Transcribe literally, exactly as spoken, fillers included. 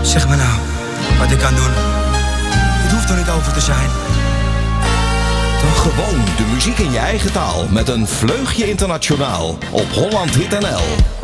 Zeg maar nou, wat ik kan doen. Het hoeft er niet over te zijn. Toch? Gewoon de muziek in je eigen taal met een vleugje internationaal op Holland Hit N L.